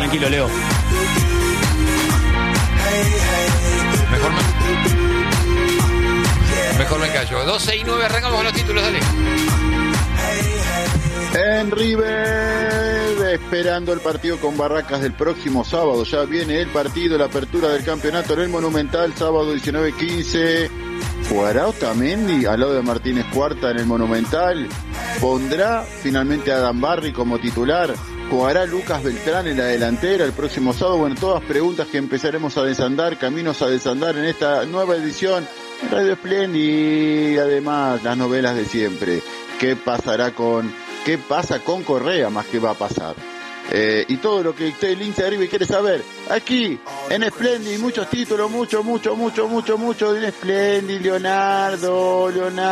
tranquilo, Leo. Mejor me callo. 12 y 9, arrancamos con los títulos, dale. En River, esperando el partido con Barracas del próximo sábado. Ya viene el partido, la apertura del campeonato en el Monumental, sábado 19:15. ¿Jugará Otamendi al lado de Martínez Cuarta en el Monumental? ¿Pondrá finalmente a Adam Barry como titular? ¿Jugará Lucas Beltrán en la delantera el próximo sábado? Bueno, todas preguntas que empezaremos a desandar, caminos a desandar en esta nueva edición de Radio Splendid. Y además, las novelas de siempre. ¿Qué pasa con Correa más que va a pasar? Y todo lo que usted, el hincha de River, quiere saber. Aquí, en Splendid, muchos títulos, mucho en Splendid. Leonardo.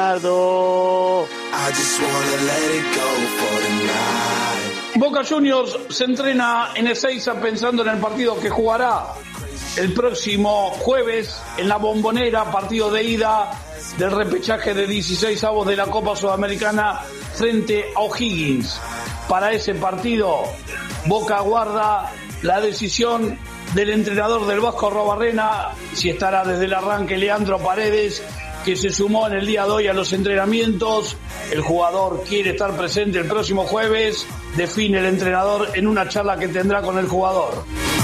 Boca Juniors se entrena en Ezeiza pensando en el partido que jugará el próximo jueves en la Bombonera, partido de ida del repechaje de 16avos de la Copa Sudamericana frente a O'Higgins. Para ese partido, Boca aguarda la decisión del entrenador del Vasco Arrobarrena, si estará desde el arranque Leandro Paredes, que se sumó en el día de hoy a los entrenamientos. El jugador quiere estar presente el próximo jueves, define el entrenador en una charla que tendrá con el jugador.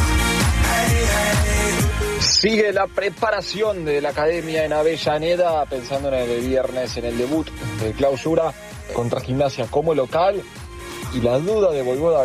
Sigue la preparación de la academia en Avellaneda, pensando en el viernes en el debut de clausura contra Gimnasia como local. Y las dudas de Voivoda,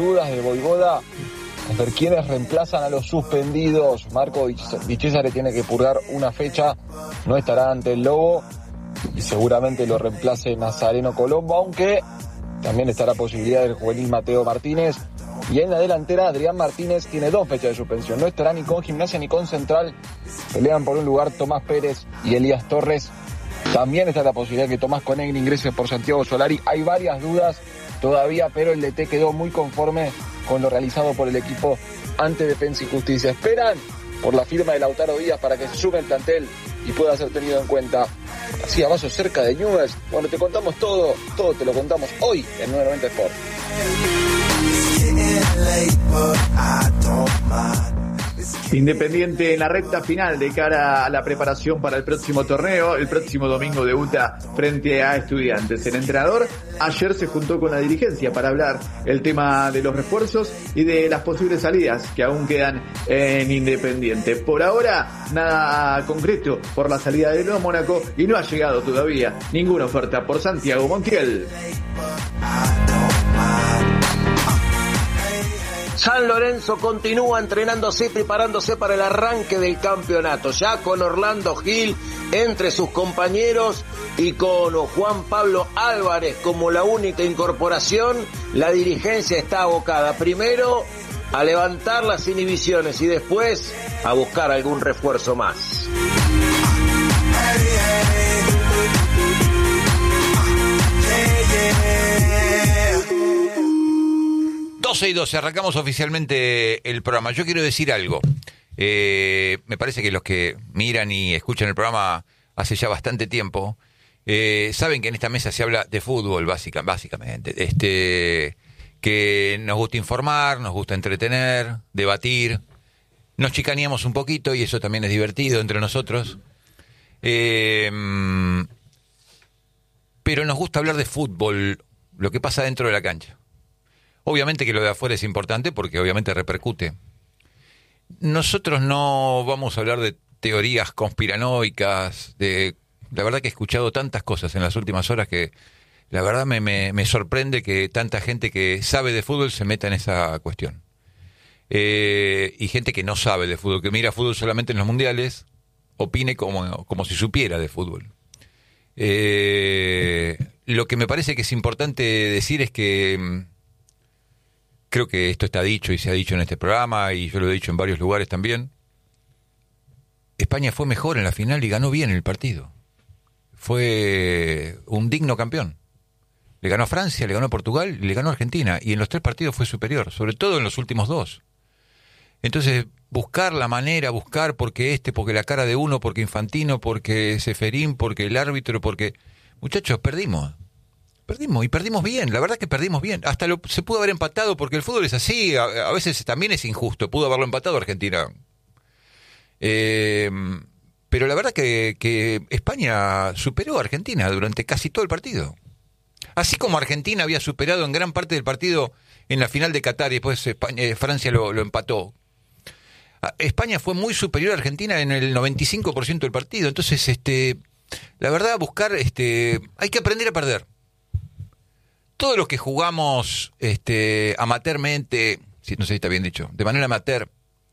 a ver quiénes reemplazan a los suspendidos. Marco Di Cesare tiene que purgar una fecha, no estará ante el Lobo y seguramente lo reemplace Nazareno Colombo, aunque también está la posibilidad del juvenil Mateo Martínez. Y en la delantera, Adrián Martínez tiene 2 fechas de suspensión. No estará ni con Gimnasia ni con Central. Pelean por un lugar Tomás Pérez y Elías Torres. También está la posibilidad que Tomás Conegni ingrese por Santiago Solari. Hay varias dudas todavía, pero el DT quedó muy conforme con lo realizado por el equipo ante Defensa y Justicia. Esperan por la firma de Lautaro Díaz para que se sume el plantel y pueda ser tenido en cuenta. Así a vaso cerca de Newell's. Bueno, te contamos todo te lo contamos hoy en 990 Sport. Independiente en la recta final de cara a la preparación para el próximo torneo. El próximo domingo debuta frente a Estudiantes. El entrenador ayer se juntó con la dirigencia para hablar el tema de los refuerzos y de las posibles salidas que aún quedan en Independiente. Por ahora, nada concreto por la salida de Nuevo Mónaco y no ha llegado todavía ninguna oferta por Santiago Montiel. San Lorenzo continúa entrenándose y preparándose para el arranque del campeonato, ya con Orlando Gil entre sus compañeros y con Juan Pablo Álvarez como la única incorporación. La dirigencia está abocada primero a levantar las inhibiciones y después a buscar algún refuerzo más. 12 y 12, arrancamos oficialmente el programa. Yo quiero decir algo. Me parece que los que miran y escuchan el programa hace ya bastante tiempo, saben que en esta mesa se habla de fútbol, básicamente. Que nos gusta informar, nos gusta entretener, debatir. Nos chicaneamos un poquito y eso también es divertido entre nosotros. Pero nos gusta hablar de fútbol, lo que pasa dentro de la cancha. Obviamente que lo de afuera es importante porque obviamente repercute. Nosotros no vamos a hablar de teorías conspiranoicas, la verdad que he escuchado tantas cosas en las últimas horas que la verdad me sorprende que tanta gente que sabe de fútbol se meta en esa cuestión. Y gente que no sabe de fútbol, que mira fútbol solamente en los mundiales, opine como si supiera de fútbol. Lo que me parece que es importante decir es que creo que esto está dicho y se ha dicho en este programa y yo lo he dicho en varios lugares también. España fue mejor en la final y ganó bien el partido. Fue un digno campeón. Le ganó a Francia, le ganó a Portugal y le ganó a Argentina. Y en los 3 partidos fue superior, sobre todo en los últimos 2. Entonces, buscar la manera, porque la cara de uno, porque Infantino, porque Ceferín, porque el árbitro, porque... Muchachos, perdimos. Perdimos, y perdimos bien, la verdad que perdimos bien. Hasta se pudo haber empatado, porque el fútbol es así, a veces también es injusto. Pudo haberlo empatado Argentina. Pero la verdad que España superó a Argentina durante casi todo el partido. Así como Argentina había superado en gran parte del partido en la final de Qatar y después Francia lo empató. España fue muy superior a Argentina en el 95% del partido. Entonces, la verdad, hay que aprender a perder. Todos los que jugamos amateurmente, no sé si está bien dicho, de manera amateur,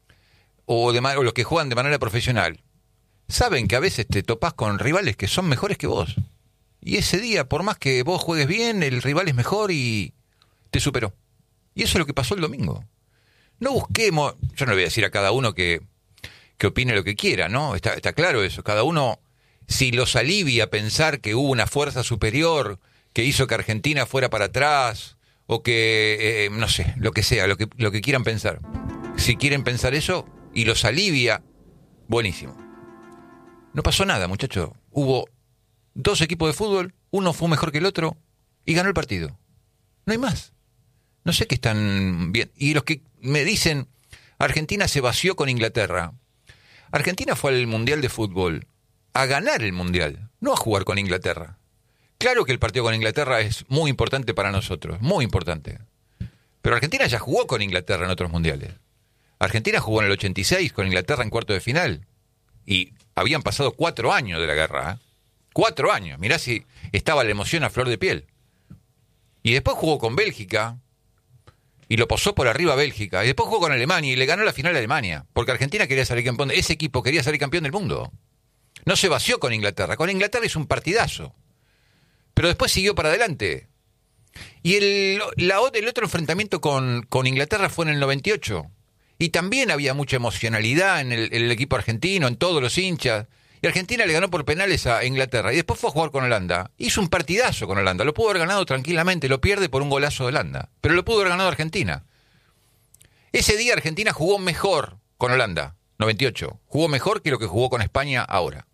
o los que juegan de manera profesional, saben que a veces te topás con rivales que son mejores que vos. Y ese día, por más que vos juegues bien, el rival es mejor y te superó. Y eso es lo que pasó el domingo. No busquemos, yo no le voy a decir a cada uno que opine lo que quiera, ¿no? Está claro eso. Cada uno, si los alivia pensar que hubo una fuerza superior que hizo que Argentina fuera para atrás, o que, no sé, lo que sea, lo que quieran pensar. Si quieren pensar eso y los alivia, buenísimo. No pasó nada, muchachos. Hubo 2 equipos de fútbol, uno fue mejor que el otro y ganó el partido. No hay más. No sé qué están bien. Y los que me dicen, Argentina se vació con Inglaterra. Argentina fue al Mundial de Fútbol a ganar el Mundial, no a jugar con Inglaterra. Claro que el partido con Inglaterra es muy importante para nosotros, muy importante. Pero Argentina ya jugó con Inglaterra en otros mundiales. Argentina jugó en el 86 con Inglaterra en cuarto de final. Y habían pasado 4 años de la guerra, 4 años. Mirá si estaba la emoción a flor de piel. Y después jugó con Bélgica y lo posó por arriba a Bélgica. Y después jugó con Alemania y le ganó la final a Alemania. Porque Argentina quería salir campeón. Ese equipo quería salir campeón del mundo. No se vació con Inglaterra. Con Inglaterra es un partidazo. Pero después siguió para adelante. Y el otro enfrentamiento con Inglaterra fue en el 98. Y también había mucha emocionalidad en el equipo argentino, en todos los hinchas. Y Argentina le ganó por penales a Inglaterra. Y después fue a jugar con Holanda. Hizo un partidazo con Holanda. Lo pudo haber ganado tranquilamente. Lo pierde por un golazo de Holanda. Pero lo pudo haber ganado Argentina. Ese día Argentina jugó mejor con Holanda. 98. Jugó mejor que lo que jugó con España ahora.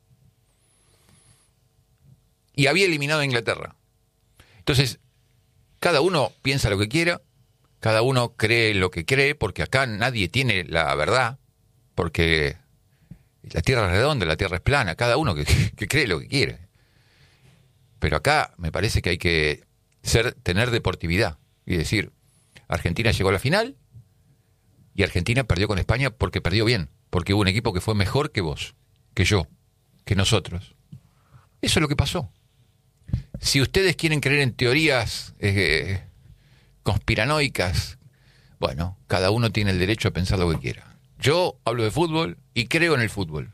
Y había eliminado a Inglaterra. Entonces, cada uno piensa lo que quiera, cada uno cree lo que cree, porque acá nadie tiene la verdad, porque la tierra es redonda, la tierra es plana, cada uno que cree lo que quiere. Pero acá me parece que hay que tener deportividad y decir, Argentina llegó a la final y Argentina perdió con España porque perdió bien, porque hubo un equipo que fue mejor que vos, que yo, que nosotros. Eso es lo que pasó. Si ustedes quieren creer en teorías conspiranoicas, bueno, cada uno tiene el derecho a pensar lo que quiera. Yo hablo de fútbol y creo en el fútbol.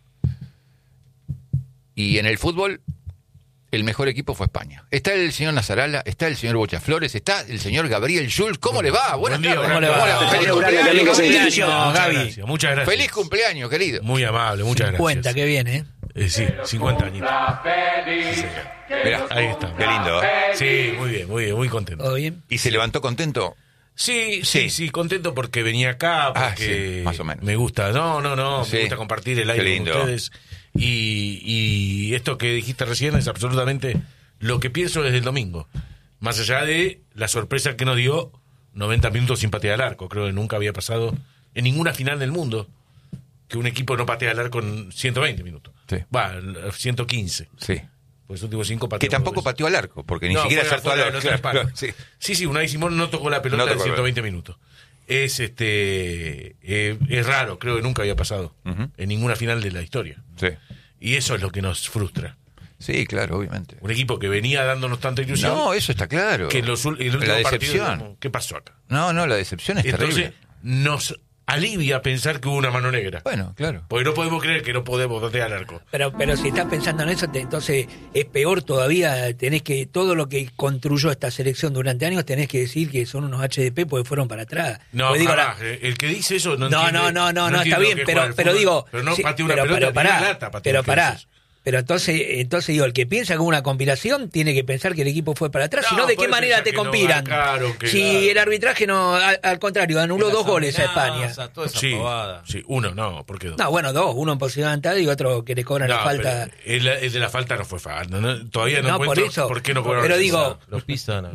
Y en el fútbol, el mejor equipo fue España. Está el señor Nazarala, está el señor Bocha Flores, está el señor Gabriel Schulz. ¿Cómo le va? Buenas tardes. ¿Cómo le va? Feliz cumpleaños, Gaby. Muchas gracias. Feliz cumpleaños, querido. Muy amable, muchas gracias. 50, que viene, sí, 50 añitos. Sí, mirá, ahí está. Qué lindo, ¿eh? Sí, muy bien, muy contento. ¿Todo bien? ¿Y se levantó contento? Sí, contento porque venía acá, porque sí, más o menos. me gusta, Sí. me gusta compartir el aire con ustedes. Y esto que dijiste recién es absolutamente lo que pienso desde el domingo. Más allá de la sorpresa que nos dio 90 minutos sin patear al arco. Creo que nunca había pasado en ninguna final del mundo que un equipo no patea al arco en 120 minutos. Sí. 115. Sí. Pues los últimos 5 pateó. Que tampoco pateó al arco, porque ni siquiera acertó al arco. Claro. Sí, Unai Simón no tocó la pelota en 120 minutos. Es raro, creo que nunca había pasado en ninguna final de la historia. Sí. Y eso es lo que nos frustra. Sí, claro, obviamente. Un equipo que venía dándonos tanta ilusión. No, eso está claro. Que el último la decepción. Partido, ¿qué pasó acá? No, la decepción es Entonces, terrible. nos alivia pensar que hubo una mano negra. Bueno, claro. Porque no podemos creer que no podemos patear al arco. Pero si estás pensando en eso, entonces es peor todavía. Tenés que, todo lo que construyó esta selección durante años, tenés que decir que son unos HDP porque fueron para atrás. No, pues jamás. El que dice eso no entiende. No, está bien, pero digo... Pero no sí, pateó una pelota, pero pará. Pero entonces digo, el que piensa con una conspiración tiene que pensar que el equipo fue para atrás, No, sino de qué puede manera pensar te que no conspiran. marcaron, que Si nada. el arbitraje no, al contrario, anuló 2 goles a España. Toda esa Sí, pavada. sí, uno, no, ¿por qué dos? No, bueno, 2, uno en posición adelantada y otro que le cobran la falta. El de la falta no fue falta. Todavía no No, por encuentro eso. por qué no cobraron. Pero digo, Lo pisan.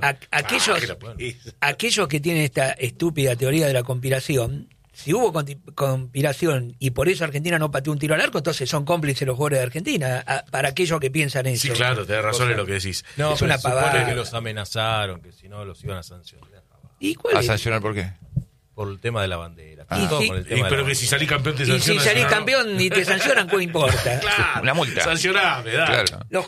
aquellos que tienen esta estúpida teoría de la conspiración, si hubo conspiración y por eso Argentina no pateó un tiro al arco, entonces son cómplices los jugadores de Argentina, para aquellos que piensan eso. Sí, claro, tenés razón en lo que decís. No, Es pero una se supone pavada. que los amenazaron, que si no los iban a sancionar. ¿Y cuál ¿A es? sancionar por qué? Por el tema de la bandera. Y Todo sí. con el tema de Pero la que si bandera. salís campeón te Y si sancionan. salís ¿no? campeón y te sancionan, ¿qué importa? Claro, Una multa. Sancioname, dale. Claro. Los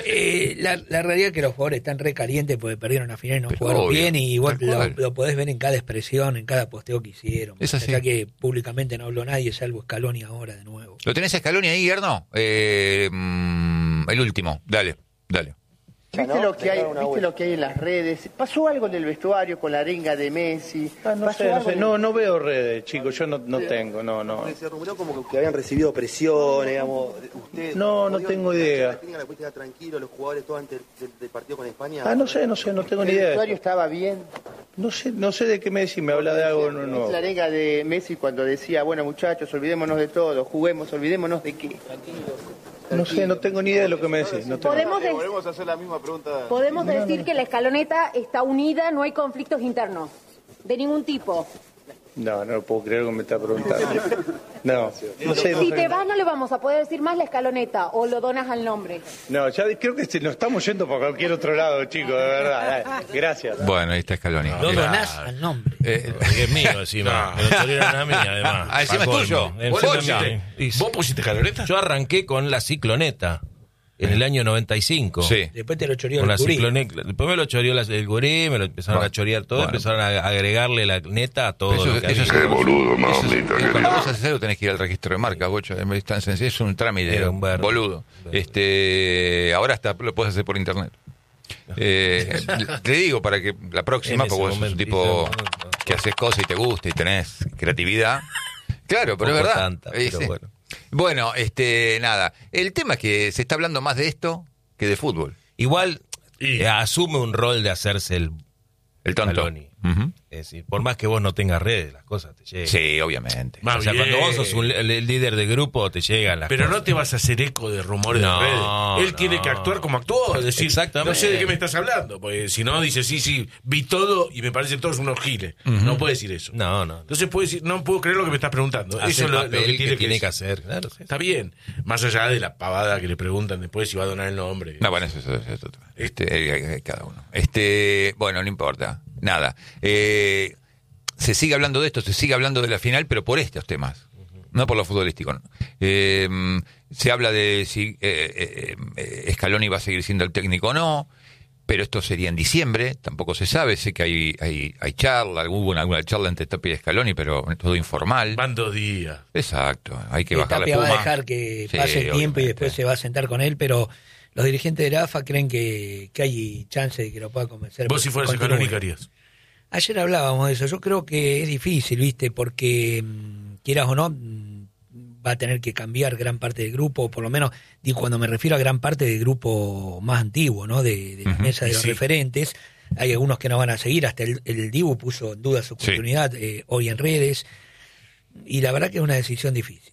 la realidad es que los jugadores están re calientes porque perdieron la final y no Pero jugaron obvio, bien, y vos tal cual. lo podés ver en cada expresión, en cada posteo que hicieron. Es así. Ya que públicamente no habló nadie, salvo Scaloni ahora de nuevo. ¿Lo tenés a Scaloni ahí, Erno? El último, dale. ¿Viste lo que hay en las redes? ¿Pasó algo en el vestuario con la arenga de Messi? No veo redes, chicos, yo no tengo, no. Se rumoreó como que habían recibido presión, digamos. ¿Usted, No tengo idea. ¿La técnica la puede quedar tranquilo los jugadores todo antes del partido con España? No sé, no tengo ni ¿El idea. vestuario estaba bien? No sé de qué Messi me habla de algo nuevo. La arenga de Messi cuando decía, bueno muchachos, olvidémonos de todo, juguemos, olvidémonos de qué. No sé, no tengo ni idea de lo que me decís. No tengo. Volvemos a hacer la misma pregunta. Podemos decir que la escaloneta está unida, no hay conflictos internos, de ningún tipo. No puedo creer lo que me está preguntando. No sé. Si te vas no le vamos a poder decir más la escaloneta o lo donas al nombre. No, ya creo que nos estamos yendo por cualquier otro lado, chicos, de verdad. Gracias. Bueno, ahí está Scaloni. Lo donás al nombre. Es mío encima. No. El otro era mía, además. Ah, encima es Pa' tuyo. colmo. ¿Vos Encima pusiste? mío. ¿Vos pusiste caloreta? Yo arranqué con la cicloneta en el año 95. Sí. Después te lo choreó Con el la Curí. cicloneta. Después me lo choreó el gurí, me lo empezaron a chorear todo, empezaron a agregarle la neta a todo. lo que había. Cuando vos haces algo tenés que ir al registro de marca, bocho. Es tan sencillo, es un trámite, Era un verbo. boludo. Ahora hasta lo puedes hacer por internet. Te digo para que la próxima, En ese porque vos sos un momento, tipo dice, que haces cosas y te gusta y tenés creatividad. Claro, pero es Poco verdad. tanta, pero bueno. Bueno, nada. El tema es que se está hablando más de esto que de fútbol. Igual asume un rol de hacerse el tonto. Scaloni. Ujú. Es decir, por más que vos no tengas redes, las cosas te llegan. Sí, obviamente. Más O sea, bien. cuando vos sos el líder de grupo, te llegan las Pero cosas. no te vas a hacer eco de rumores No, de redes. Él tiene que actuar como actuó. Es decir, Exactamente. no sé de qué me estás hablando. Porque si no, dice, sí, vi todo y me parecen todos unos giles. No puede decir eso. No. Entonces puede decir, no puedo creer lo que me estás preguntando. Hace Eso es el lo papel que tiene que decir. hacer. Claro, sí. Está bien. Más allá de la pavada que le preguntan después si va a donar el nombre. No, bueno, eso es otro. Cada uno. Bueno, no importa. Nada. Se sigue hablando de esto, se sigue hablando de la final, pero por estos temas. No por lo futbolístico. ¿No? Se habla de si Scaloni va a seguir siendo el técnico o no, pero esto sería en diciembre, tampoco se sabe. Sé que hay charla, hubo alguna charla entre Tapia y Scaloni, pero todo informal. Van 2 días. Exacto, hay que bajar la Tapia va espuma. a dejar que Sí, pase el tiempo y obviamente. después se va a sentar con él, pero los dirigentes de la AFA creen que hay chance de que lo pueda convencer. Vos si fueras Continúe. Scaloni, ¿qué harías? Ayer hablábamos de eso. Yo creo que es difícil, ¿viste? Porque, quieras o no, va a tener que cambiar gran parte del grupo, por lo menos, digo, cuando me refiero a gran parte del grupo más antiguo, ¿no? De la mesa de los referentes. Hay algunos que no van a seguir, hasta el Dibu puso en duda su continuidad hoy en redes. Y la verdad que es una decisión difícil.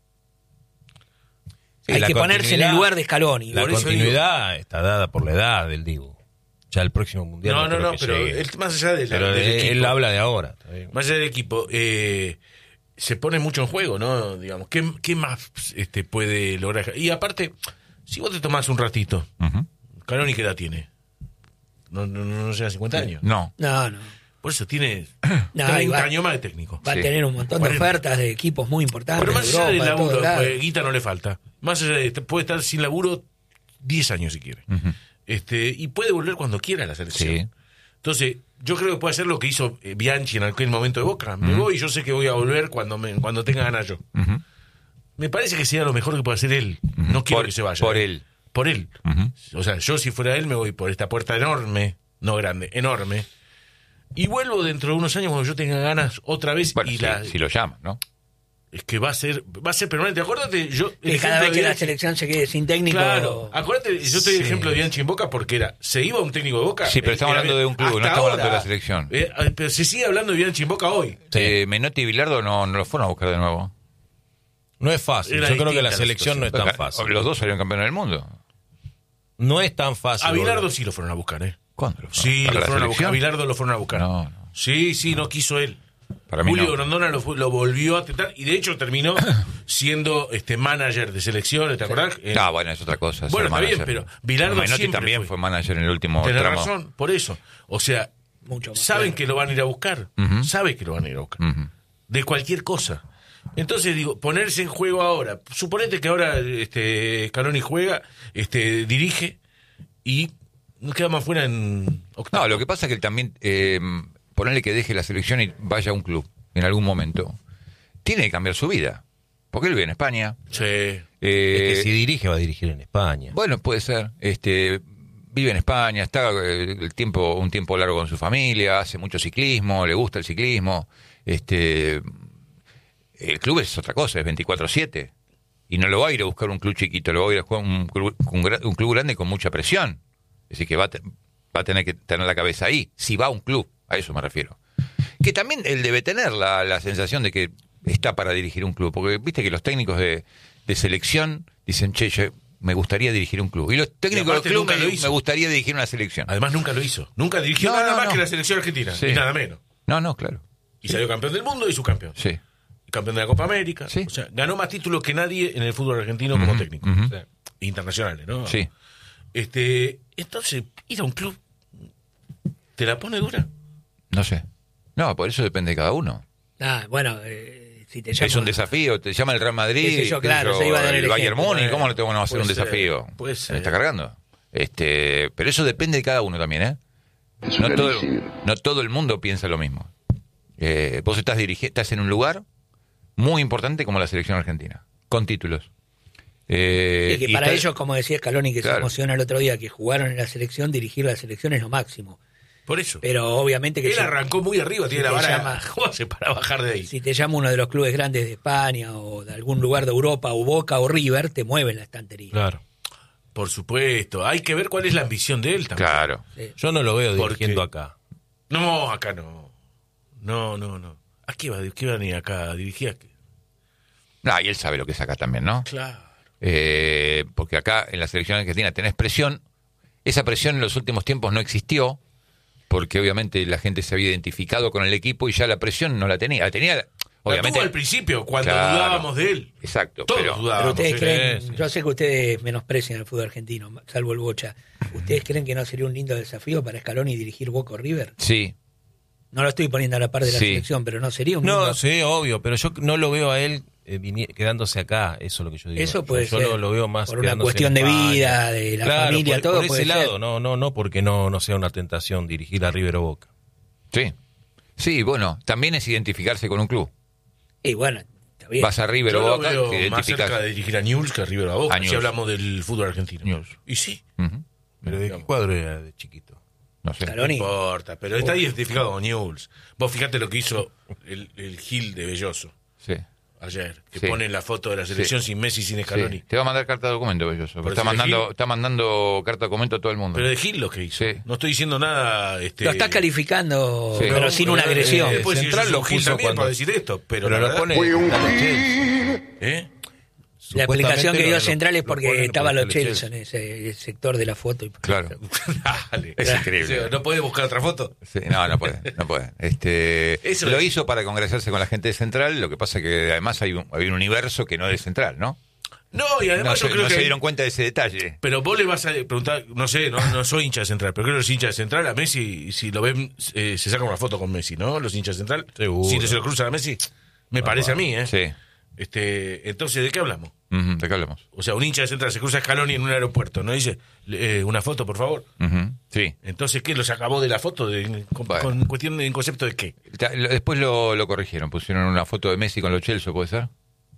Sí, hay la que ponerse en el continuidad- lugar de Scaloni. La Por eso continuidad está dada por la edad del Dibu. Ya el próximo mundial. No, creo que pero llegue. él, más allá de Pero del equipo. él habla de ahora. Está bien. Más allá del equipo, se pone mucho en juego, ¿no? Digamos, ¿qué más puede lograr? Y aparte, si vos te tomás un ratito, Scaloni, ¿qué edad tiene? No llega a 50 años. No. No. Por eso tiene No, 30 y va- años más de técnico. Va a tener un montón de 40. ofertas de equipos muy importantes. Pero más de allá del Europa, de laburo, todos lados. pues, guita no le falta. Más allá de puede estar sin laburo 10 años si quiere. Y puede volver cuando quiera a la selección. Sí. Entonces, yo creo que puede hacer lo que hizo Bianchi en aquel momento de Boca. Me voy y yo sé que voy a volver cuando tenga ganas yo. Me parece que sería lo mejor que puede hacer él. No quiero que se vaya. Por él. Por él. O sea, yo si fuera él me voy por esta puerta enorme, no grande, enorme. Y vuelvo dentro de unos años cuando yo tenga ganas otra vez. Bueno, y si lo llaman, ¿no? es que va a ser permanente. Acuérdate, que cada vez que la selección se quede sin técnico. Claro, acuérdate, yo estoy ejemplo de Bianchi en Boca porque se iba un técnico de Boca. Sí, pero estamos hablando de un club, no estamos hablando de la selección. Pero se sigue hablando de Bianchi en Boca hoy. Menotti y Bilardo no lo fueron a buscar de nuevo. No es fácil. Yo creo que la selección no es tan fácil. Los dos salieron campeones del mundo. No es tan fácil. A Bilardo sí lo fueron a buscar, ¿Cuándo lo fueron? Sí, lo fueron a buscar. A Bilardo lo fueron a buscar. No. Sí, no quiso él. Para mí Julio Grondona lo volvió a tentar y de hecho terminó siendo manager de selecciones, ¿te acordás? Bueno, es otra cosa. Bueno, está bien, pero Bilardo Menotti también fue manager en el último Tenés tramo. razón, por eso. O sea, saben que lo van a ir a buscar. Saben que lo van a ir a buscar. De cualquier cosa. Entonces digo, ponerse en juego ahora. Suponete que ahora Scaloni juega, dirige y nos quedamos fuera en octavo. No, lo que pasa es que él también, ponerle que deje la selección y vaya a un club en algún momento, tiene que cambiar su vida. Porque él vive en España. Sí. Es que si dirige, va a dirigir en España. Bueno, puede ser. Vive en España, está un tiempo largo con su familia, hace mucho ciclismo, le gusta el ciclismo. El club es otra cosa, es 24/7. Y no lo va a ir a buscar un club chiquito, lo va a ir a buscar un club grande con mucha presión. Es decir, que va a tener que tener la cabeza ahí, si va a un club, a eso me refiero. Que también él debe tener la sensación de que está para dirigir un club, porque viste que los técnicos de selección dicen, yo me gustaría dirigir un club. Y los técnicos del club me gustaría dirigir una selección. Además nunca lo hizo. Nunca dirigió nada más que la selección argentina, y nada menos. No, claro. Y salió campeón del mundo y subcampeón. Sí. Campeón de la Copa América. Sí. O sea, ganó más títulos que nadie en el fútbol argentino como técnico. O sea, internacionales, ¿no? Sí. Entonces, ir a un club, ¿te la pone dura? No sé. No, por eso depende de cada uno. Si te llama, es un desafío, te llama el Real Madrid, el Bayern Múnich, ¿cómo no te van a hacer un desafío? Puede ser. Me está cargando. Pero eso depende de cada uno también, ¿eh? No todo el mundo piensa lo mismo. Vos estás en un lugar muy importante como la selección argentina, con títulos. Que para ellos, como decía Scaloni, que se emociona el otro día, que jugaron en la selección, dirigir la selección es lo máximo. Por eso. Pero obviamente que... Él arrancó muy arriba, tiene la vara. ¿Cómo hace para bajar de ahí? Si te llama uno de los clubes grandes de España o de algún lugar de Europa, o Boca o River, te mueven la estantería. Claro. Por supuesto. Hay que ver cuál es la ambición de él también. Claro. Sí. Yo no lo veo dirigiendo acá. No, acá no. No. ¿A qué va a venir acá a dirigir? Y él sabe lo que es acá también, ¿no? Claro. Porque acá en la selección argentina tenés presión. Esa presión en los últimos tiempos no existió, porque obviamente la gente se había identificado con el equipo y ya la presión no la tenía. Obviamente, la tuvo al principio, cuando dudábamos de él. Exacto. Todos dudábamos. Pero ustedes creen, yo sé que ustedes menosprecian el fútbol argentino, salvo el Bocha. ¿Ustedes creen que no sería un lindo desafío para Scaloni dirigir Boca o River? Sí. No lo estoy poniendo a la par de la selección, pero no sería un lindo... No, sí, obvio, pero yo no lo veo a él quedándose acá, eso es lo que yo digo. Eso puede ser yo lo veo más por una cuestión de vida, de la familia, todo por puede ese ser. lado, no porque no sea una tentación dirigir a River o Boca. Sí, bueno, también es identificarse con un club. Y bueno, está bien. Vas a River o Boca, veo te más cerca de dirigir a Newell's que a River o a Boca, si hablamos del fútbol argentino. Newell's. Y sí. Pero ¿de qué cuadro era de chiquito? No sé. No importa, pero está identificado con Newell's. Vos fijate lo que hizo el Gil de Belloso. Sí. Ayer, que pone la foto de la selección sin Messi, sin Scaloni. Te va a mandar carta de documento, Belloso. Está mandando carta de documento a todo el mundo. Pero de Gil lo que hizo. No estoy diciendo nada. Lo estás calificando, pero sin una agresión. Después Central lo Gil también para decir esto, pero lo pone. La explicación que dio Central es porque estaba los Chelsea en ese sector de la foto. Claro. Dale. Es increíble. ¿No puede buscar otra foto? Sí, no puede. Eso lo hizo para congraciarse con la gente de Central, lo que pasa que además hay un universo que no es de Central, ¿no? No, y además yo creo que... se dieron cuenta de ese detalle. Pero vos le vas a preguntar, no sé, no soy hincha de Central, pero creo que los hinchas de Central, a Messi, si lo ven, se sacan una foto con Messi, ¿no? Los hinchas de Central. Seguro. Si se lo cruzan a Messi, me parece a mí, ¿eh? Sí. Entonces, ¿de qué hablamos? ¿De qué hablamos? O sea, un hincha de Central se cruza a Scaloni en un aeropuerto, ¿no? Dice, una foto, por favor. Sí. Entonces, ¿qué? ¿Los acabó de la foto? ¿Con cuestión en concepto de qué? Después lo corrigieron, pusieron una foto de Messi con los Chelsea, ¿puede ser?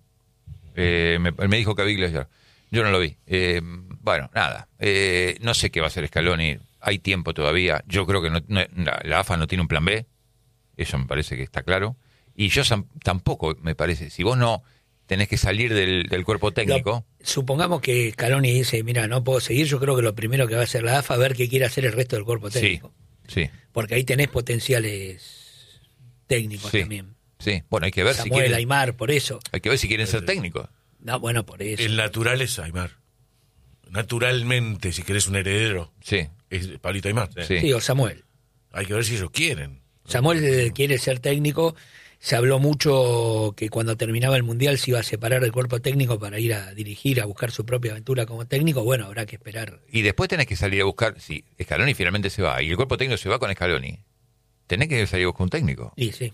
Me dijo Caviglia ayer. Yo no lo vi. Bueno, nada. No sé qué va a hacer Scaloni. Hay tiempo todavía. Yo creo que la AFA no tiene un plan B. Eso me parece que está claro. Y yo tampoco, me parece. Si vos no tenés que salir del cuerpo técnico... Supongamos que Scaloni dice, mira, no puedo seguir, yo creo que lo primero que va a hacer la AFA es ver qué quiere hacer el resto del cuerpo técnico. Sí. Porque ahí tenés potenciales técnicos también. Sí, bueno, hay que ver Samuel, si quieren... Aimar, por eso. Hay que ver si quieren ser técnicos. No, bueno, por eso. El natural es Aimar. Naturalmente, si querés un heredero, es Pablito Aimar. Sí, o Samuel. Hay que ver si ellos quieren. Samuel quiere ser técnico. Se habló mucho que cuando terminaba el Mundial se iba a separar del cuerpo técnico para ir a dirigir, a buscar su propia aventura como técnico. Bueno, habrá que esperar. Y después tenés que salir a buscar, si Scaloni finalmente se va y el cuerpo técnico se va con Scaloni, tenés que salir a buscar un técnico. Sí.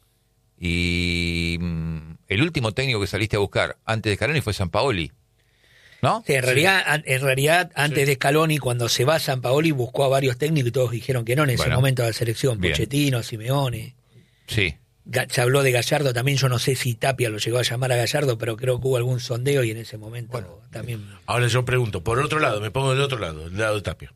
Y el último técnico que saliste a buscar antes de Scaloni fue Sampaoli, ¿no? Sí, en realidad antes de Scaloni, cuando se va Sampaoli, buscó a varios técnicos y todos dijeron que no en ese momento de la selección. Bien. Pochettino, Simeone. Sí. Se habló de Gallardo también, yo no sé si Tapia lo llegó a llamar a Gallardo, pero creo que hubo algún sondeo y en ese momento también... Ahora yo pregunto, por otro lado, me pongo del otro lado, del lado de Tapia.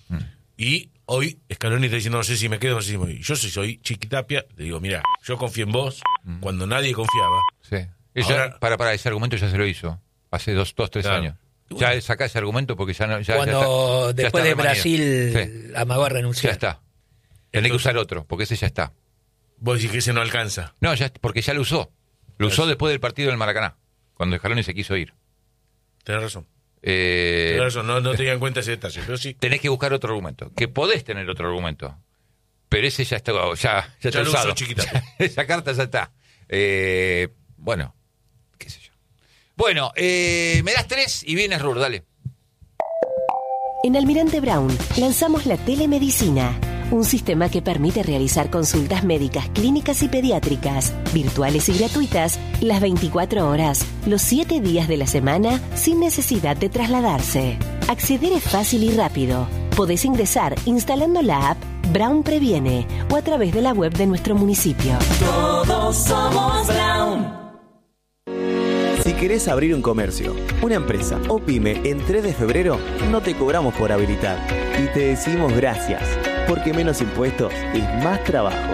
Y hoy Scaloni está diciendo, no sé si me quedo, no sé si me voy. Yo soy Chiquitapia, le digo, mira, yo confío en vos cuando nadie confiaba. Sí. Ahora, para ese argumento ya se lo hizo, hace 2-3 años. Ya sacá ese argumento porque ya no... Cuando después de Brasil amagó a renunciar. Ya está. Tenés que usar otro, porque ese ya está. Vos decís que ese no alcanza. No, porque ya lo usó. Lo usó después del partido del Maracaná, cuando Scaloni se quiso ir. Tenés razón. Tenés razón, no tenía en cuenta ese detalle, pero sí. Tenés que buscar otro argumento, que podés tener otro argumento, pero ese ya está ya lo usado. Usó, chiquita. Esa carta ya está. Bueno, qué sé yo. Bueno, me das 3 y vienes Rur, dale. En Almirante Brown lanzamos la telemedicina, un sistema que permite realizar consultas médicas, clínicas y pediátricas, virtuales y gratuitas, las 24 horas, los 7 días de la semana, sin necesidad de trasladarse. Acceder es fácil y rápido. Podés ingresar instalando la app Brown Previene o a través de la web de nuestro municipio. Todos somos Brown. Si querés abrir un comercio, una empresa o pyme en 3 de febrero, no te cobramos por habilitar y te decimos gracias, porque menos impuestos es más trabajo.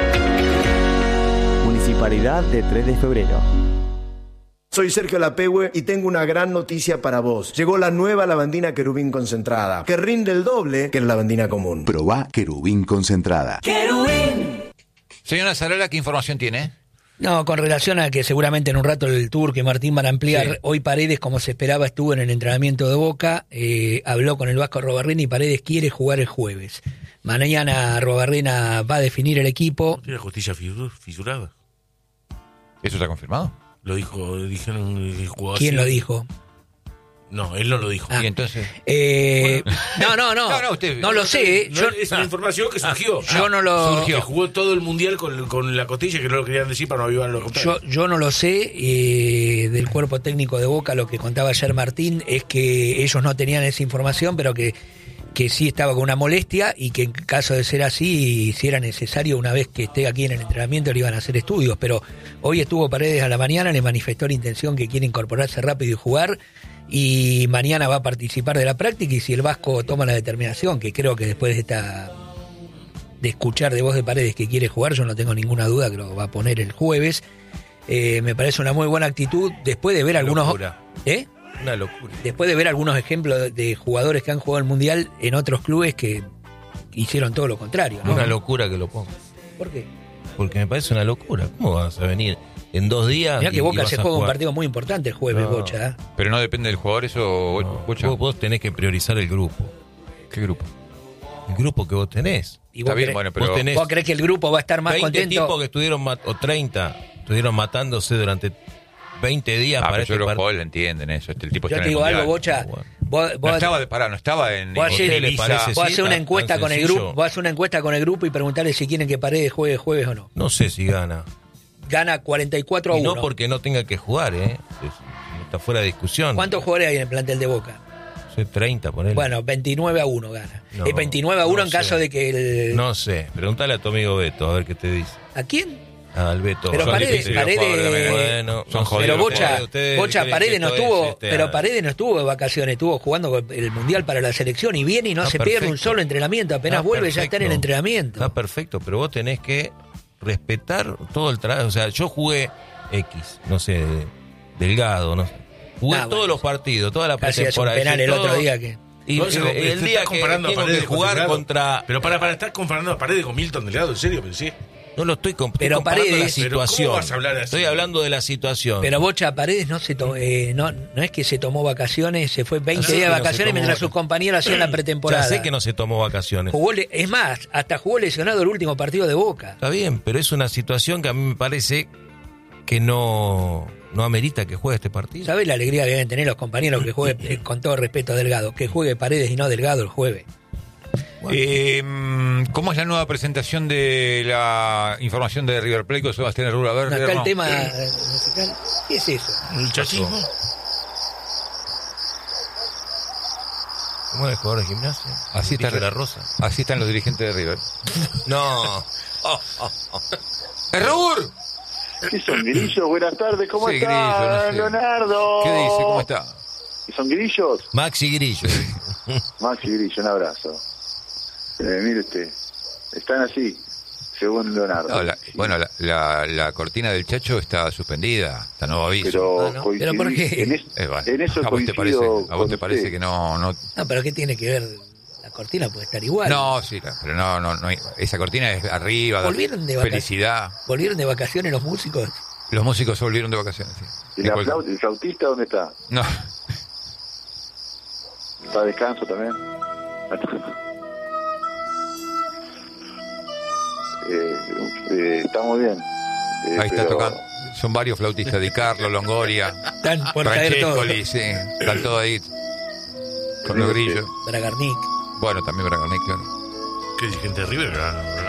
Municipalidad de 3 de febrero. Soy Sergio Lapehue y tengo una gran noticia para vos. Llegó la nueva lavandina Querubín concentrada, que rinde el doble que la lavandina común. Probá Querubín concentrada. ¡Querubín! Señora Zarola, ¿qué información tiene? No, con relación a que seguramente en un rato el Turco y Martín van a ampliar, hoy Paredes, como se esperaba, estuvo en el entrenamiento de Boca, habló con el Vasco Arruabarrena y Paredes quiere jugar el jueves. Mañana Arruabarrena va a definir el equipo. ¿Tiene justicia fisurada? ¿Eso está confirmado? Dijeron el jugador. ¿Quién lo dijo? No, él no lo dijo. Y entonces... No lo sé. Es una información que surgió. Yo no lo... Surgió. Jugó todo el mundial con la costilla, que no lo querían decir para no avivar los contrarios. Yo no lo sé. Del cuerpo técnico de Boca, lo que contaba ayer Martín es que ellos no tenían esa información, pero que sí estaba con una molestia y que en caso de ser así, si era necesario, una vez que esté aquí en el entrenamiento, le iban a hacer estudios. Pero hoy estuvo Paredes a la mañana, le manifestó la intención que quiere incorporarse rápido y jugar. Y mañana va a participar de la práctica, y si el Vasco toma la determinación, que creo que después de escuchar de voz de Paredes que quiere jugar, yo no tengo ninguna duda que lo va a poner el jueves. Me parece una muy buena actitud después de ver algunos... Una locura. Después de ver algunos ejemplos de jugadores que han jugado el Mundial en otros clubes que hicieron todo lo contrario, ¿no? Una locura que lo ponga. ¿Por qué? Porque me parece una locura. ¿Cómo vas a venir en 2 días? Mirá que Boca se juega un partido muy importante el jueves, Bocha. ¿eh? Pero no depende del jugador eso, Bocha. Vos tenés que priorizar el grupo. ¿Qué grupo? El grupo que vos tenés. ¿Y vos, vos creés que el grupo va a estar más 20 contento? tipos que estuvieron, o 30, estuvieron matándose durante 20 días para este partido. Los jugadores entienden eso. El tipo yo te digo algo, Bocha. No estaba en vos hacer una encuesta con el grupo. Vos hacer una encuesta con el grupo y preguntarle si quieren que Paredes juegue jueves o no. No sé si gana. Gana 44-1. Y no porque no tenga que jugar, está fuera de discusión. ¿Cuántos jugadores hay en el plantel de Boca? 30, ponele. Bueno, 29-1 gana. No, 29-1 en caso de que No sé, pregúntale a tu amigo Beto, a ver qué te dice. ¿A quién? Al Beto. Pero Paredes bueno, son jodidos. Pero Bocha Paredes no estuvo, pero Paredes no estuvo de vacaciones, estuvo jugando el Mundial para la selección y viene y no se pierde un solo entrenamiento, apenas vuelve ya está en el entrenamiento. Está perfecto, pero vos tenés que respetar todo el trabajo. O sea, yo jugué X, no sé, Delgado, no sé. Jugué todos los partidos, toda la pretemporada. Penal el otro día que... Y el día que tengo que jugar contra... Pero para estar comparando a Paredes con Milton Delgado, ¿en serio? Pero sí. No lo estoy pero comparando Paredes, la situación. ¿Cómo vas a hablar así? Estoy hablando de la situación. Pero Bocha Paredes no es que se tomó vacaciones, se fue 20 días de vacaciones mientras sus compañeros hacían la pretemporada. Ya sé que no se tomó vacaciones. Es más, hasta jugó lesionado el último partido de Boca. Está bien, pero es una situación que a mí me parece que no amerita que juegue este partido. ¿Sabes la alegría que deben tener los compañeros que juegue, con todo respeto a Delgado, que juegue Paredes y no Delgado el jueves? ¿Cómo es la nueva presentación de la información de River Plate con Sebastián Herrura? A ver, acá el tema musical, ¿qué es eso? ¿El chachismo? ¿Cómo es el jugador de gimnasia? Así está la Rosa. Así están los dirigentes de River. No. ¡Error! ¿Qué son, Grillos? Buenas tardes, ¿cómo está, Grillo, no sé. Leonardo? ¿Qué dice? ¿Cómo está? ¿Son Grillos? Maxi Grillo. Maxi Grillo, un abrazo. Mire usted, están así, según Leonardo. No, la cortina del Chacho está suspendida, está nuevo aviso. Pero ¿por qué? En eso ¿A vos te coincido parece que no? No, pero ¿qué tiene que ver? La cortina puede estar igual. No, sí, pero no esa cortina es arriba, felicidad. ¿Volvieron de vacaciones los músicos? Los músicos volvieron de vacaciones, sí. ¿Y el flautista dónde está? No. ¿Está a descanso también? Está muy bien. Ahí está tocando. Son varios flautistas, Di Carlo, Longoria, están por caer todos. Sí, están todos ahí con los grillos. Bragarnik. Bueno, también Bragarnik, claro. ¿Qué dirigente de River?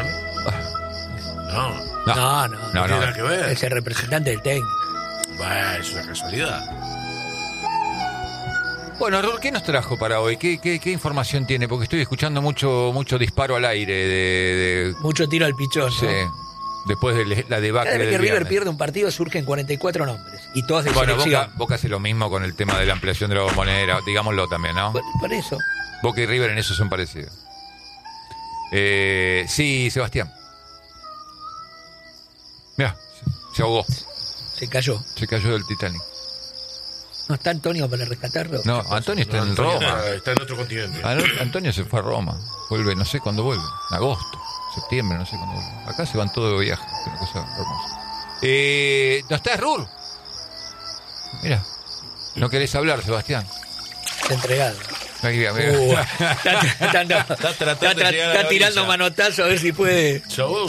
No. No tiene nada que ver. Es el representante del técnico. Bueno, es una casualidad. Bueno, Raúl, ¿qué nos trajo para hoy? ¿Qué información tiene? Porque estoy escuchando mucho disparo al aire de... Mucho tiro al pichón, sí, ¿no? Después de la debacle Cada vez que del River viernes. pierde un partido surgen 44 nombres. Y todos de Bueno, selección. Boca hace lo mismo con el tema de la ampliación de la bombonera, digámoslo también, ¿no? Por eso. Boca y River en eso son parecidos. Sí, Sebastián. Mirá, se ahogó. Se cayó. Se cayó del Titanic. ¿No está Antonio para rescatarlo? No, Antonio está en Roma. Está en otro continente. Antonio se fue a Roma. Vuelve, no sé cuándo vuelve. En agosto, septiembre, no sé cuándo vuelve. Acá se van todos de viaje. Es una cosa hermosa. ¿No estás, Rur? Mira. ¿No querés hablar, Sebastián? Está entregado. Mira. Está tirando manotazos a ver si puede.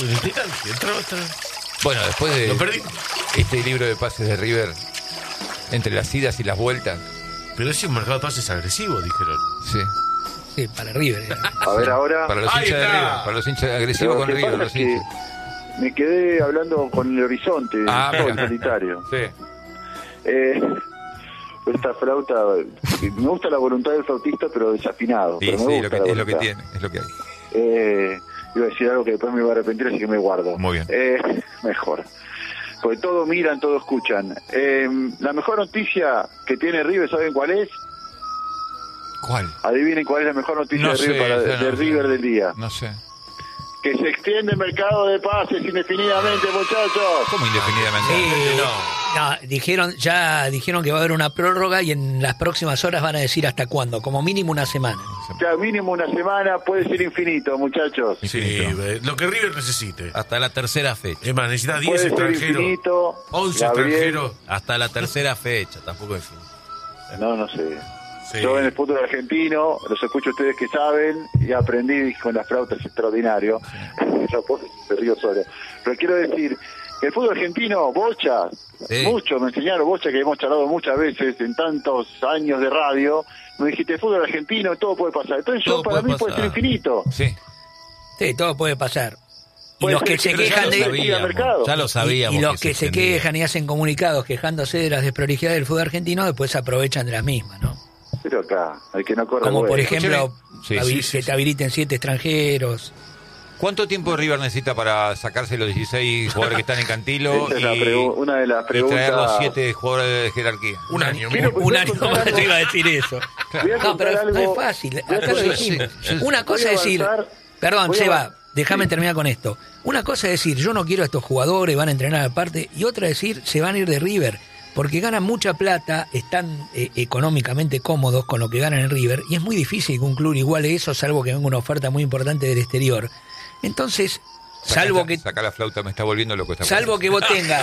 Bueno, después de Lo perdí. este libro de pases de River, entre las idas y las vueltas. Pero es un mercado de pases agresivo, dijeron. Sí. Sí, para River. A ver ahora. Para los hinchas de River, para los hinchas agresivos con River. Los hinchas. Me quedé hablando con el horizonte, todo solitario. Sí. Esta flauta, me gusta la voluntad del flautista, pero desafinado. Sí, pero me sí, gusta es lo que tiene, es lo que hay. Iba a decir algo que después me iba a arrepentir, así que me guardo. Muy bien. Mejor. Porque todos miran, todos escuchan. La mejor noticia que tiene River, ¿saben cuál es? ¿Cuál? Adivinen cuál es la mejor noticia de River del día. No sé. Que se extiende el mercado de pases indefinidamente, muchachos. ¿Cómo indefinidamente? Dijeron que va a haber una prórroga y en las próximas horas van a decir hasta cuándo, como mínimo una semana. Ya, mínimo una semana, puede ser infinito, muchachos. Sí, lo que River necesite. Hasta la tercera fecha. Es más, necesita 10 Puede ser extranjeros. infinito, 11 Gabriel. extranjeros. Hasta la tercera fecha, tampoco es fin. No sé. Sí. Yo en el fútbol argentino, los escucho a ustedes que saben, y aprendí con las flautas, es extraordinario. Se río solo. Pero quiero decir, el fútbol argentino, bocha, mucho, me enseñaron bocha, que hemos charlado muchas veces en tantos años de radio. Me dijiste, el fútbol argentino, todo puede pasar. Entonces Todo para mí puede ser infinito. Sí. Sí, todo puede pasar. Y Puede los ser que se pero quejan Ya lo sabíamos. y los que se extendía. quejan y hacen comunicados quejándose de las desprolijidades del fútbol argentino, después se aprovechan de las mismas, ¿no? Pero acá, hay que no corre. Como por bueno. ejemplo, Sí, que te habiliten 7 extranjeros. ¿Cuánto tiempo River necesita para sacarse los 16 jugadores que están en Cantilo Esa es una de las y traer preguntas. los 7 jugadores de jerarquía? Un año. Un año más te iba a decir eso. Voy a No, contar pero no algo. es fácil. Voy a Acá lo contar- dijimos. sí. Una cosa es decir, avanzar. perdón, Voy a Seba, déjame terminar con esto. Una cosa es decir, yo no quiero a estos jugadores, van a entrenar aparte, y otra es decir, se van a ir de River, porque ganan mucha plata, están económicamente cómodos con lo que ganan en River, y es muy difícil que un club iguale eso, salvo que venga una oferta muy importante del exterior. Entonces, Saca la flauta, me está volviendo loco esta salvo que vos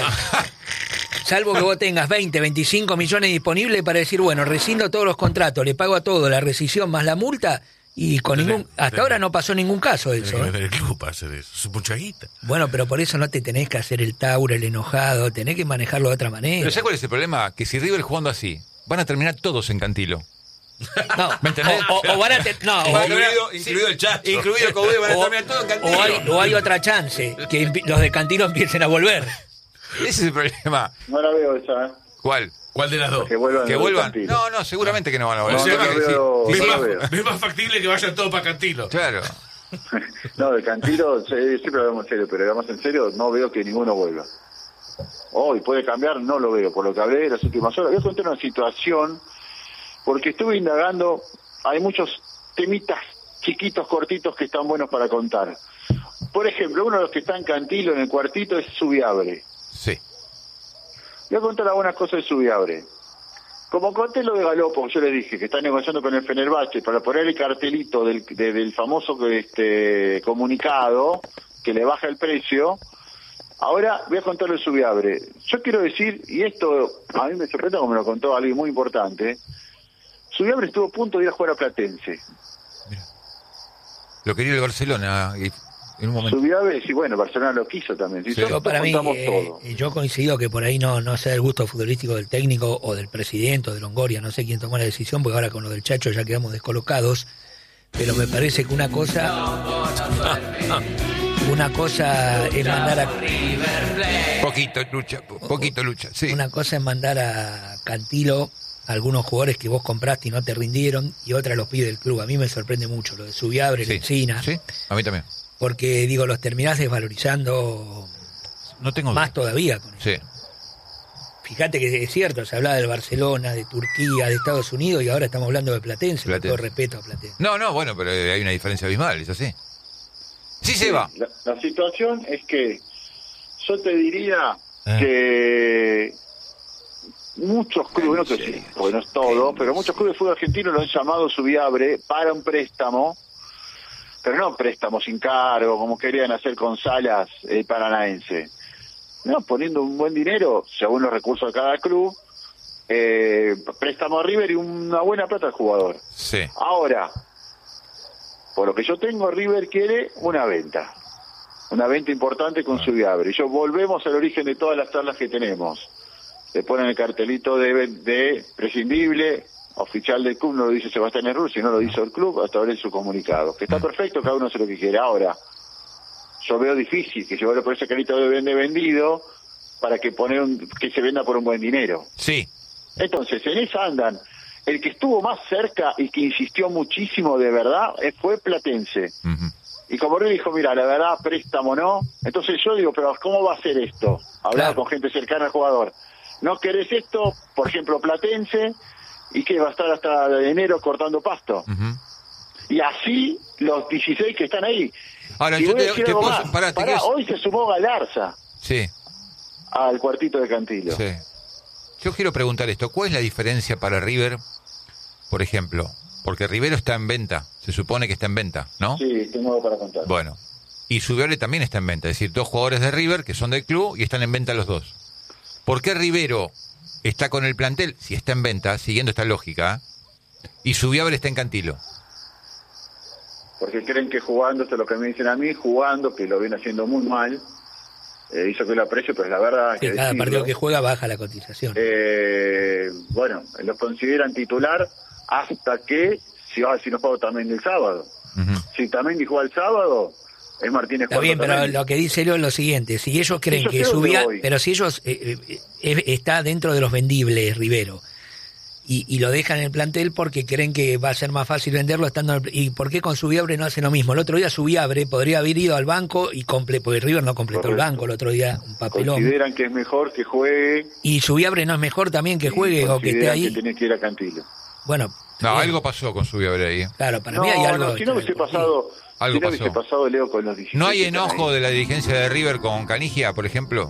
tengas 20, 25 millones disponibles para decir, bueno, rescindo todos los contratos, le pago a todo, la rescisión más la multa, y con hasta ahora no pasó ningún caso de eso. El club para hacer eso, es mucha guita. Bueno, pero por eso no te tenés que hacer el tauro, el enojado, tenés que manejarlo de otra manera. Pero ¿sabes cuál es el problema? Que si River jugando así, van a terminar todos en Cantilo. No, ¿me entendés? O van a incluido el Chacho. Incluido Cobé, van a terminar todos en Cantilo. O hay otra chance, que los de Cantilo empiecen a volver. Ese es el problema. No la veo esa, ¿eh? ¿Cuál? ¿Cuál de las dos? Que vuelvan. No, seguramente que no van a volver. Es más factible que vayan todos para Cantilo. Claro. No, de Cantilo, siempre hablamos en serio, pero digamos en serio, no veo que ninguno vuelva. Hoy puede cambiar, no lo veo, por lo que hablé de las últimas horas. Voy a contar una situación, porque estuve indagando, hay muchos temitas chiquitos, cortitos, que están buenos para contar. Por ejemplo, uno de los que está en Cantilo, en el cuartito, es Subiabre. Sí. Voy a contar algunas cosas de Subiabre. Como conté lo de Galopo, yo les dije que está negociando con el Fenerbahce para poner el cartelito del famoso comunicado que le baja el precio. Ahora voy a contar lo de Subiabre. Yo quiero decir, y esto a mí me sorprende como me lo contó alguien muy importante, Subiabre estuvo a punto de ir a jugar a Platense. Mira. Lo quería el Barcelona en un momento. Subiabre, sí, bueno, Barcelona lo quiso también. Sí. Yo, para mí, yo coincido que por ahí no sea el gusto futbolístico del técnico o del presidente o de Longoria, no sé quién tomó la decisión, porque ahora con lo del Chacho ya quedamos descolocados, pero me parece que una cosa es mandar a... Poquito lucha, sí. Una cosa es mandar a Cantilo algunos jugadores que vos compraste y no te rindieron, y otra los pide el club. A mí me sorprende mucho lo de Subiabre, Lencina. Sí, a mí también. Porque, digo, los terminás desvalorizando más todavía con eso. Sí. Fíjate que es cierto, se hablaba del Barcelona, de Turquía, de Estados Unidos, y ahora estamos hablando de Platense. Con todo respeto a Platense. No, bueno, pero hay una diferencia abismal, es así. Sí, se va. La situación es que yo te diría que muchos clubes, no sé si, porque no es todo, pero muchos clubes de fútbol argentino lo han llamado Subiabre para un préstamo, pero no préstamo sin cargo, como querían hacer con Salas, el paranaense. No, poniendo un buen dinero, según los recursos de cada club, préstamo a River y una buena plata al jugador. Sí. Ahora, por lo que yo tengo, River quiere una venta importante con Subiabre. Y volvemos al origen de todas las tablas que tenemos. Le ponen el cartelito de prescindible, oficial del club, no lo dice Sebastián Herrur, sino lo dice el club a través de su comunicado. Que está perfecto, cada uno hace lo que quiere. Ahora, yo veo difícil que llevarlo por ese cartelito de vendido para que que se venda por un buen dinero. Sí. Entonces, en esa andan. El que estuvo más cerca y que insistió muchísimo de verdad fue Platense. Uh-huh. Y como River dijo, mira, la verdad, préstamo no. Entonces yo digo, pero ¿cómo va a ser esto? Hablaba con gente cercana al jugador. ¿No querés esto? Por ejemplo, Platense, y que va a estar hasta enero cortando pasto. Uh-huh. Y así los 16 que están ahí. Ahora, y yo te puedo... hoy se sumó Galarza. Sí. Al cuartito de Cantilo. Sí. Yo quiero preguntar esto, ¿cuál es la diferencia para River, por ejemplo? Porque Rivero está en venta, se supone que está en venta, ¿no? Sí, tengo algo para contar. Bueno, y Subiabre también está en venta, es decir, dos jugadores de River que son del club y están en venta los dos. ¿Por qué Rivero está con el plantel, si está en venta, siguiendo esta lógica, y Subiabre está en Cantilo? Porque creen que jugando, esto es lo que me dicen a mí, jugando, que lo viene haciendo muy mal, hizo que lo aprecio, pero la verdad... Que cada partido que juega baja la cotización. Bueno, los consideran titular hasta que, si no juega también el sábado. Uh-huh. Si también juega el sábado, es Martínez Cuarto. Está bien, pero lo que dice Leo es lo siguiente, si ellos creen que Subiabre, pero si ellos está dentro de los vendibles Rivero, y lo dejan en el plantel porque creen que va a ser más fácil venderlo estando ¿y por qué con Subiabre no hacen lo mismo? El otro día Subiabre podría haber ido al banco y porque River no completó el banco el otro día, un papelón. Consideran que es mejor que juegue. ¿Y Subiabre no es mejor también que juegue o que esté ahí? Que tiene que ir a Cantilo. Bueno. No, algo pasó con Subiabre ahí. Claro, para mí hay algo. Si no hubiese pasado, Algo ¿Qué hubiese pasado, Leo, con los 16? ¿No hay enojo de la dirigencia de River con Canigia, por ejemplo?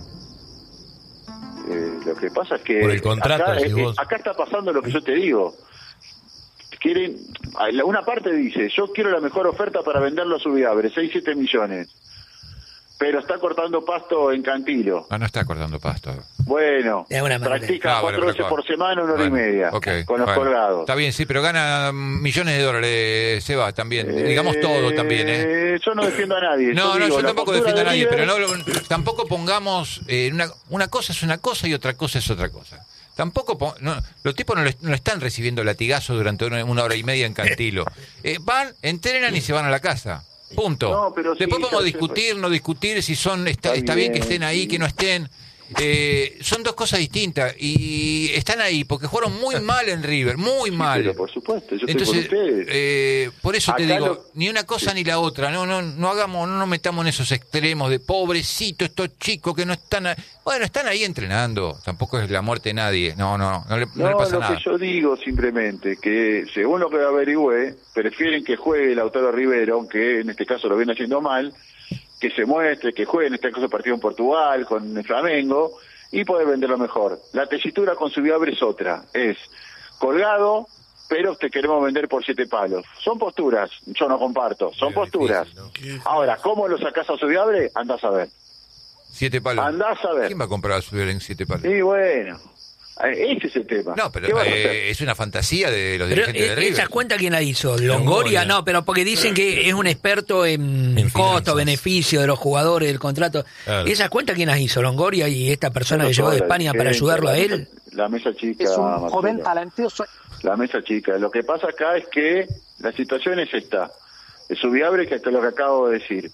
Lo que pasa es que por el contrato, acá está pasando lo que yo te digo. Quieren, una parte dice, yo quiero la mejor oferta para venderlo a Subiabre, 6-7 millones. Pero está cortando pasto en Cantilo. No está cortando pasto. Bueno, practica 4 veces por semana, 1 hora y media, con los colgados. Está bien, sí, pero gana millones de dólares, Seba, también. Digamos todo también, ¿eh? Yo no defiendo a nadie. Yo tampoco defiendo a nadie, pero tampoco pongamos... una cosa es una cosa y otra cosa es otra cosa. Tampoco los tipos no están recibiendo latigazos durante 1 hora y media en Cantilo. Van, entrenan y se van a la casa. Punto. No, pero después podemos discutir, no discutir si está bien que estén ahí, que no estén. Son dos cosas distintas y están ahí porque jugaron muy mal en River, muy mal. Pero por supuesto, yo entonces, estoy con ustedes. Por eso acá te digo, ni una cosa ni la otra. No nos metamos en esos extremos de pobrecito estos chicos que no están. Bueno, están ahí entrenando. Tampoco es la muerte de nadie. No le pasa nada. Lo que yo digo simplemente que según lo que averigüé, prefieren que juegue Lautaro Rivero, aunque en este caso lo viene haciendo mal. Que se muestre, que juegue en este caso partido en Portugal, con el Flamengo, y poder venderlo mejor. La tesitura con Subiabre es otra, es colgado, pero te queremos vender por 7 palos. Son posturas, yo no comparto, son posturas. Difícil, ¿no? Ahora, ¿cómo lo sacás a Subiabre? Andás a ver. 7 palos. Andás a ver. ¿Quién va a comprar a Subiabre en 7 palos? Sí, bueno. Ese es el tema. No, pero es una fantasía de los dirigentes de River. ¿Esa cuenta quién la hizo? ¿Longoria? No, pero porque dicen que es un experto en costo, beneficio de los jugadores, del contrato. Claro. ¿Esa cuenta quién las hizo? ¿Longoria y esta persona que llegó de España para ayudarlo a él? La mesa chica. Es un joven talentoso. La mesa chica. Lo que pasa acá es que la situación es esta. Subiabre, que es lo que acabo de decir.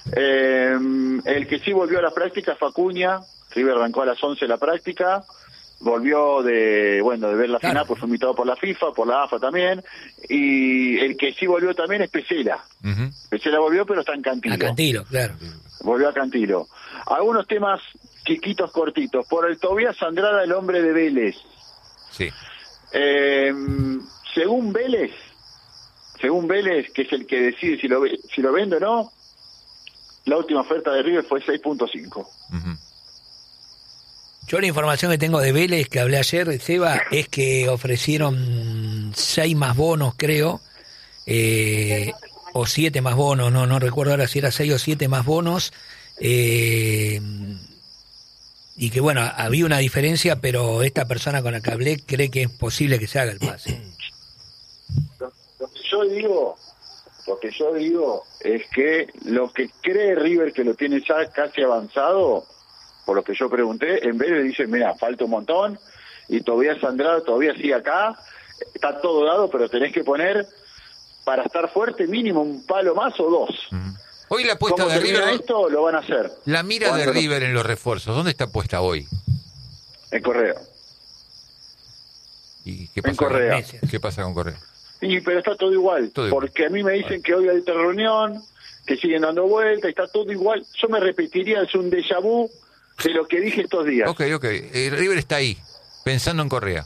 El que sí volvió a la práctica fue Acuña. River arrancó a las 11 la práctica. Volvió de ver la final, pues fue invitado por la FIFA, por la AFA también, y el que sí volvió también es Pesela. Pesela volvió, pero está en Cantilo. A Cantilo, claro. Volvió a Cantilo. Algunos temas chiquitos, cortitos. Por el Tobías Andrada, el hombre de Vélez. Sí. Según Vélez, que es el que decide si lo vende o no, la última oferta de River fue 6.5. Yo la información que tengo de Vélez, que hablé ayer, Seba, es que ofrecieron 6 más bonos, creo, o 7 más bonos, no recuerdo ahora si era 6 o 7 más bonos, y que bueno, había una diferencia, pero esta persona con la que hablé cree que es posible que se haga el pase. Lo que yo digo es que lo que cree River que lo tiene ya casi avanzado, por lo que yo pregunté, en vez de dicen, mira, falta un montón, y Tobías Andrada todavía sigue acá, está todo dado, pero tenés que poner, para estar fuerte, mínimo un palo más o 2. Hoy la apuesta de River... esto, lo van a hacer. La mira de River en los refuerzos, ¿dónde está puesta hoy? En Correa. ¿Y qué pasa con Correa? ¿Qué pasa con Correa? Sí, pero está todo igual, porque a mí me dicen que hoy hay otra reunión, que siguen dando vueltas, está todo igual. Yo me repetiría, es un déjà vu de lo que dije estos días. Ok. River está ahí, pensando en Correa.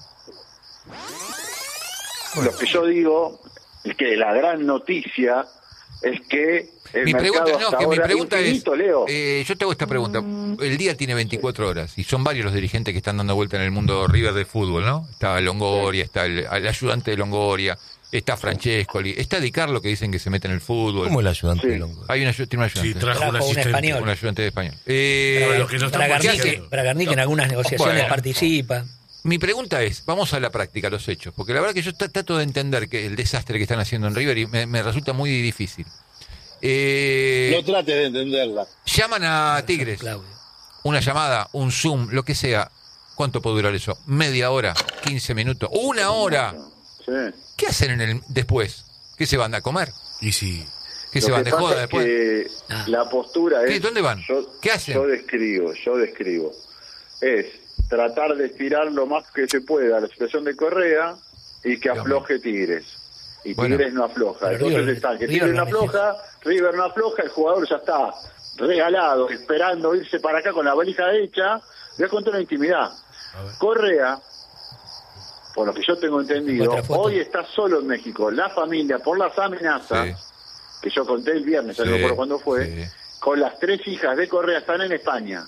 Lo que yo digo es que la gran noticia es que mi pregunta es, Leo. Yo te hago esta pregunta. El día tiene 24 horas y son varios los dirigentes que están dando vuelta en el mundo River de fútbol, ¿no? Está Longoria, está el ayudante de Longoria, está Francescoli, está Di Carlo, que dicen que se mete en el fútbol. ¿Cómo el ayudante de Longoria? Tiene un ayudante. Sí, trajo un español. Un ayudante de español. Bragarnik en algunas negociaciones participa. Mi pregunta es, vamos a la práctica, a los hechos, porque la verdad que yo trato de entender que el desastre que están haciendo en River y me resulta muy difícil. No trate de entenderla. Llaman a Tigres, una llamada, un Zoom, lo que sea. ¿Cuánto puede durar eso? ¿Media hora? ¿15 minutos? ¿1 hora? Sí. ¿Qué hacen después? ¿Qué se van a comer? Y si... ¿Qué se van de joda después? La postura es... ¿Dónde van? ¿Qué hacen? Yo describo. Es tratar de estirar lo más que se pueda la situación de Correa y que afloje Tigres. Y Tigres no afloja. Entonces Tigres no afloja, River no afloja, el jugador ya está regalado, esperando irse para acá con la valija hecha. Voy a contar una intimidad. Correa, por lo que yo tengo entendido, hoy está solo en México. La familia, por las amenazas, que yo conté el viernes, no recuerdo cuándo fue, con las 3 hijas de Correa están en España,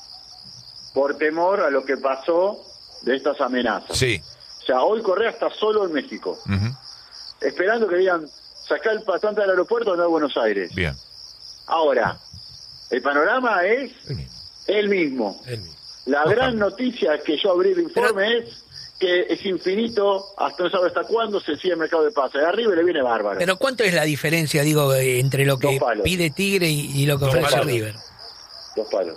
por temor a lo que pasó de estas amenazas. Sí. O sea, hoy Correa está solo en México, esperando que digan, sacar el pasante del aeropuerto de Buenos Aires. Bien. Ahora, el panorama es el mismo. La gran noticia que yo abrí el informe es que es infinito, hasta no sabe hasta cuándo se sigue el mercado de pases. De arriba le viene bárbaro. Pero ¿cuánto es la diferencia, digo, entre lo que pide Tigre y lo que ofrece River? 2 palos.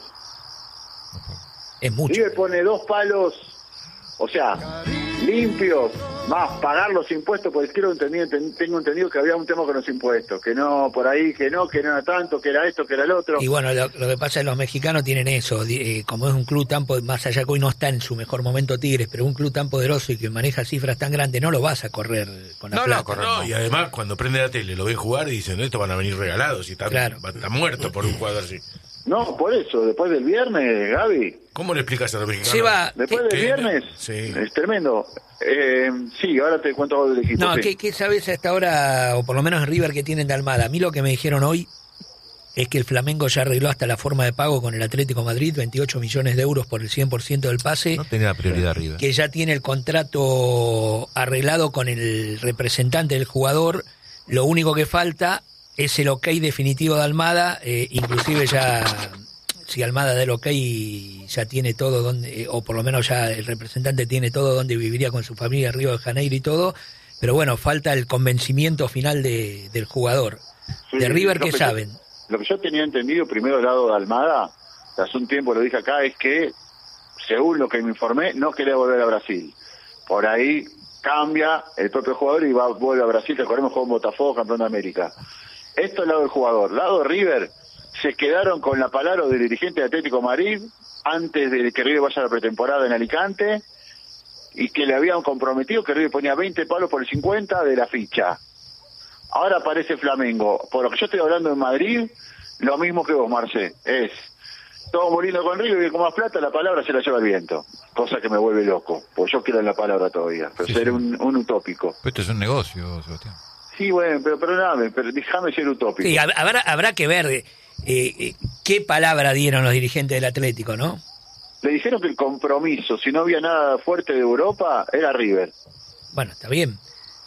Es mucho. River pone 2 palos, o sea, limpios, más pagar los impuestos, porque tengo entendido que había un tema con los impuestos, que no, por ahí, que no era tanto, que era esto, que era el otro. Y bueno, lo que pasa es que los mexicanos tienen eso, como es un club tan, más allá que hoy no está en su mejor momento Tigres, pero un club tan poderoso y que maneja cifras tan grandes, no lo vas a correr con la plata. No, y además cuando prende la tele, lo ven jugar y dicen, estos van a venir regalados, y están muertos por un jugador así. No, por eso, después del viernes, Gaby. ¿Cómo le explicas a los mexicanos? Después del viernes, es tremendo. Sí, ahora te cuento algo del equipo. No, ¿qué sabes hasta ahora, o por lo menos en River, que tienen de Almada? A mí lo que me dijeron hoy es que el Flamengo ya arregló hasta la forma de pago con el Atlético de Madrid, 28 millones de euros por el 100% del pase. No tenía prioridad River. Que ya tiene el contrato arreglado con el representante del jugador. Lo único que falta es el ok definitivo de Almada, inclusive ya, si Almada da el ok, ya tiene todo donde, o por lo menos ya el representante tiene todo donde viviría con su familia, Río de Janeiro y todo, pero bueno, falta el convencimiento final del jugador. Sí, de River, ¿qué saben? Lo que yo tenía entendido primero del lado de Almada, hace un tiempo lo dije acá, es que, según lo que me informé, no quería volver a Brasil. Por ahí cambia el propio jugador y vuelve a Brasil, recordemos, jugó en Botafogo, campeón de América. Esto es lado del jugador. Lado de River, se quedaron con la palabra del dirigente de Atlético Madrid antes de que River vaya a la pretemporada en Alicante, y que le habían comprometido que River ponía 20 palos por el 50 de la ficha. Ahora aparece Flamengo. Por lo que yo estoy hablando en Madrid, lo mismo que vos, Marcé. Es todo moliendo con River y con más plata, la palabra se la lleva el viento. Cosa que me vuelve loco, porque yo quiero en la palabra todavía. Pero sería un utópico. Pero esto es un negocio, Sebastián. Sí, bueno, pero déjame ser utópico. Sí, habrá que ver qué palabra dieron los dirigentes del Atlético, ¿no? Le dijeron que el compromiso, si no había nada fuerte de Europa, era River. Bueno, está bien.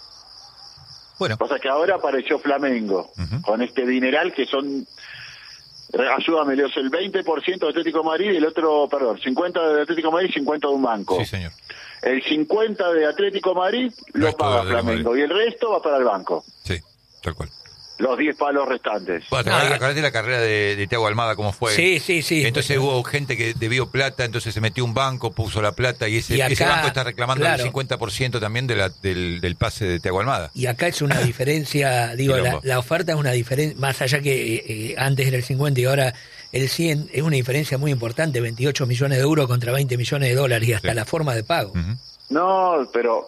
Bueno. Pasa que ahora apareció Flamengo, con este dineral que son, ayúdame, Leo, el 20% de Atlético de Madrid y el otro, 50 de Atlético de Madrid y 50 de un banco. Sí, señor. El 50 de Atlético de Madrid lo paga Flamengo y el resto va para el banco. Sí, tal cual. Los 10 palos restantes. Bueno, acordate la carrera de Thiago Almada, cómo fue. Sí. Entonces hubo gente que debió plata, entonces se metió un banco, puso la plata y ese banco está reclamando el 50% también del pase de Thiago Almada. Y acá es una diferencia, digo, la oferta es una diferencia, más allá que antes era el 50 y ahora el 100, es una diferencia muy importante, 28 millones de euros contra 20 millones de dólares y hasta la forma de pago. No, pero